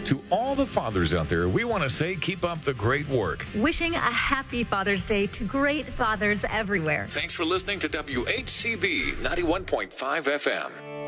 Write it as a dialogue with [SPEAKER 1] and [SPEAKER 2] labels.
[SPEAKER 1] To all the fathers out there, we want to say keep up the great work.
[SPEAKER 2] Wishing a happy Father's Day to great fathers everywhere.
[SPEAKER 1] Thanks for listening to WHCB 91.5 FM.